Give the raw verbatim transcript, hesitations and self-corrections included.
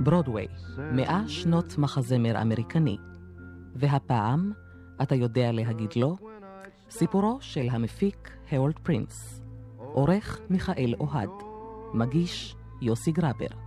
ברודווי, מאה שנות מחזמר אמריקני. והפעם, אתה יודע להגיד לו, סיפורו של המפיק הוולד פרינס, עורך מיכאל אוהד, מגיש יוסי גרבר.